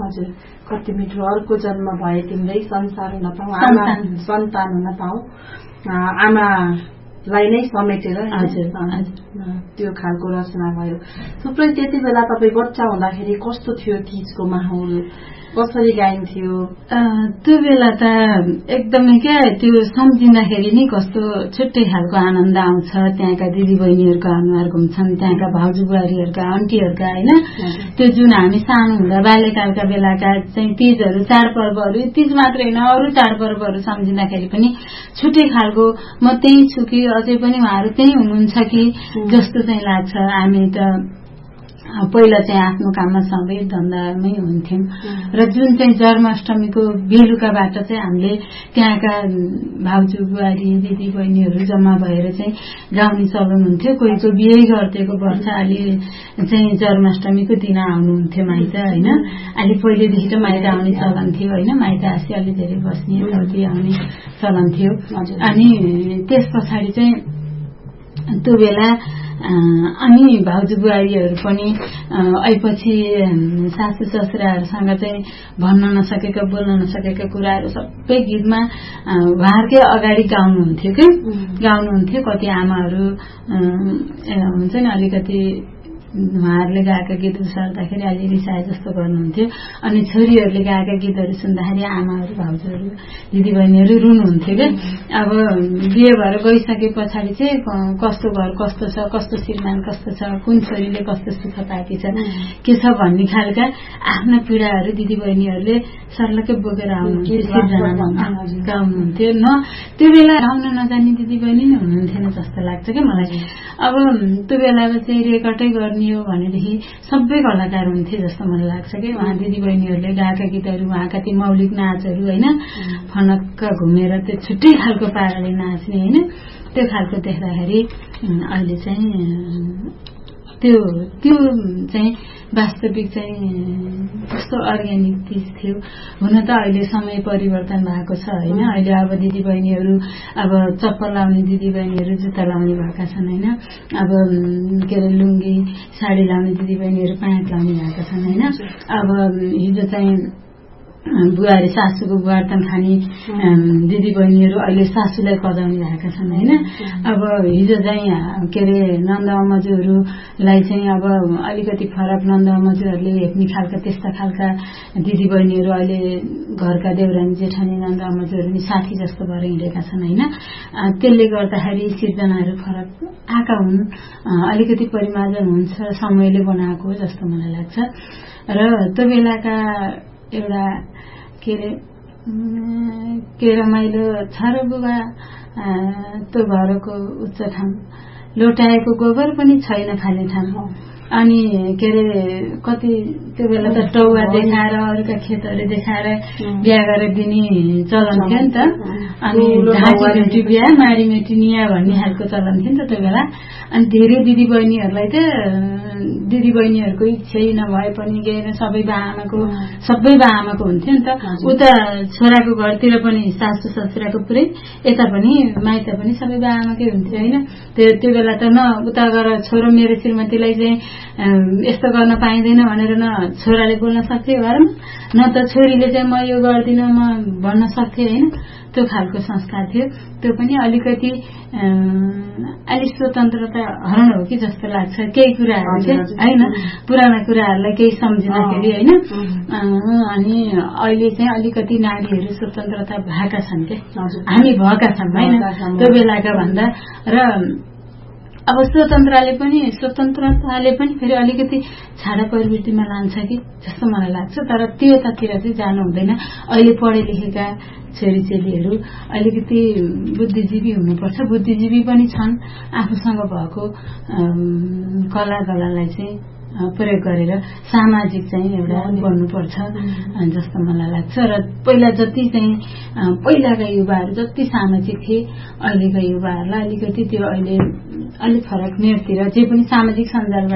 हजुर कति मिठो अर्को जन्म भए तिम्रै संसार हुन पाऊ सन्तान हुन पाऊ आमालाई नै समेटेर त्यो खालको रचना भयो। थुप्रै त्यति बेला तपाईँ बच्चा हुँदाखेरि कस्तो थियो तीजको माहौल कसरी गाइन्थ्यो? त्यो बेला त एकदमै क्या त्यो सम्झिँदाखेरि नि कस्तो छुट्टै खालको आनन्द आउँछ। त्यहाँका दिदीबहिनीहरूका अनुहार घुम्छन्, त्यहाँका भाउजू बुहारीहरूका आन्टीहरूका होइन त्यो जुन हामी सानो हुँदा बाल्यकालका बेलाका चाहिँ तीजहरू चाडपर्वहरू तीज मात्रै होइन अरू चाडपर्वहरू सम्झिँदाखेरि पनि छुट्टै खालको म त्यही छु कि अझै पनि उहाँहरू त्यही हुनुहुन्छ कि जस्तो चाहिँ लाग्छ। हामी त पहिला चाहिँ आफ्नो काममा सबै धन्दामै हुन्थ्यौं र जुन चाहिँ जन्माष्टमीको बेलुकाबाट चाहिँ हामीले त्यहाँका भाउजू बुहारी दिदी बहिनीहरू जम्मा भएर चाहिँ गाउने चलन हुन्थ्यो। कोहीको बिहे गरिदिएको वर्ष अलि चाहिँ जन्माष्टमीको दिन आउनुहुन्थ्यो माइत होइन। अलि पहिलेदेखि त माइत आउने चलन थियो होइन। माइत आसी अलि धेरै बस्ने यताउति आउने चलन थियो। अनि त्यस पछाडि चाहिँ त्यो बेला अनि भाउजू बुहारीहरू पनि आएपछि सासू ससुराहरूसँग चाहिँ भन्न नसकेका बोल्न नसकेका कुराहरू सबै गीतमा उहाँहरूकै अगाडि गाउनुहुन्थ्यो कि गाउनुहुन्थ्यो। कति आमाहरू हुन्छ नि अलिकति उहाँहरूले गाएका गीतहरू सर्दाखेरि अलि रिसाए जस्तो गर्नुहुन्थ्यो। अनि छोरीहरूले गाएका गीतहरू सुन्दाखेरि आमाहरू भाउजूहरू दिदीबहिनीहरू रुनुहुन्थ्यो क्या। अब बिहे भएर गइसके पछाडि चाहिँ कस्तो घर कस्तो छ, कस्तो श्रीमान कस्तो छ, कुन छोरीले कस्तो सुख पाएकी छ के छ भन्ने खालका आफ्ना पीडाहरू दिदीबहिनीहरूले सर्लकै बोकेर आउनुहुन्थ्यो गाउनुहुन्थ्यो। त्यो बेला गाउन नजान्ने दिदीबहिनी नै हुनुहुन्थेन जस्तो लाग्छ क्या मलाई। अब त्यो बेलामा चाहिँ रेकर्डै गर्ने हो भनेदेखि सबै कलाकार हुन्थे जस्तो मलाई लाग्छ कि उहाँ दिदीबहिनीहरूले गाएका गीतहरू उहाँका ती मौलिक नाचहरू होइन फनक्क घुमेर त्यो छुट्टै खालको पाराले नाच्ने होइन त्यो खालको देख्दाखेरि अहिले चाहिँ त्यो चाहिँ वास्तविक चाहिँ कस्तो अर्ग्यानिक तीज थियो। हुन त अहिले समय परिवर्तन भएको छ होइन। अहिले अब दिदीबहिनीहरू अब चप्पल लाउने दिदीबहिनीहरू जुत्ता लाउने भएका छन् होइन। अब के अरे लुङ्गी साडी लाउने दिदीबहिनीहरू प्यान्ट लाउने भएका छन् होइन। अब हिजो चाहिँ बुहारी सासूको बुहारतन खाने दिदीबहिनीहरू अहिले सासूलाई पजाउने भएका छन् होइन। अब हिजो चाहिँ के अरे नन्द अमजुहरूलाई चाहिँ अब अलिकति फरक नन्द अमजुहरूले हेप्ने खालका त्यस्ता खालका दिदीबहिनीहरू अहिले घरका देउरानी जेठानी नन्द अमजुहरू नि साथी जस्तो भएर हिँडेका छन् होइन। त्यसले गर्दाखेरि सिर्जनाहरू फरक आएका हुन्, अलिकति परिमार्जन हुन्छ, समयले बनाएको जस्तो मलाई लाग्छ। र त्यो बेलाका एउटा के रमाइलो छ र बुबा त्यो घरको उच्च ठाउँ लोटाएको गोबर पनि छैन खाने ठाउँ। अनि के अरे कति त्यो बेला त टौवा देखाएर अरूका खेतहरू देखाएर बिहा गरेर दिने चलन थियो नि त। अनि ढाँची भेटी बिहा माडी मेटी निया भन्ने खालको चलन थियो नि त त्यो बेला। अनि धेरै दिदीबहिनीहरूलाई त दिदीबहिनीहरूको इच्छै नभए पनि सबै बा आमाको हुन्थ्यो नि त। उता छोराको घरतिर पनि सासू ससुराको पुरै, यता पनि माइत पनि सबै बा आमाकै हुन्थ्यो होइन। त्यो बेला त न उता गएर छोरो मेरो श्रीमतीलाई चाहिँ यस्तो गर्न पाइँदैन भनेर न छोराले बोल्न सक्थ्यो घरमा, न त छोरीले चाहिँ म यो गर्दिनँ म भन्न सक्थेँ होइन। त्यो खालको संस्कार थियो। त्यो पनि अलिकति अलिक स्वतन्त्रता हरण हो कि जस्तो लाग्छ केही कुराहरू चाहिँ होइन। पुराना कुराहरूलाई केही सम्झिँदाखेरि होइन। अनि अहिले चाहिँ अलिकति नारीहरू स्वतन्त्रता भएका छन् क्या, हामी भएका छौँ होइन त्यो बेलाका भन्दा। र अब स्वतन्त्रताले पनि फेरि अलिकति छाडा प्रवृत्तिमा लान्छ कि जस्तो मलाई लाग्छ। तर त्यतातिर चाहिँ जानु हुँदैन। अहिले पढे लेखेका छोरीचेलीहरू अलिकति बुद्धिजीवी हुनुपर्छ। बुद्धिजीवी पनि छन्, आफूसँग भएको कलालाई चाहिँ प्रयोग गरेर सामाजिक चाहिँ एउटा बन्नुपर्छ जस्तो मलाई लाग्छ। र पहिला जति चाहिँ पहिलाका युवाहरू जति सामाजिक थिए अहिलेका युवाहरूलाई अलिकति त्यो अहिले अलिक फरक मेरतिर जे पनि सामाजिक सञ्जालबाट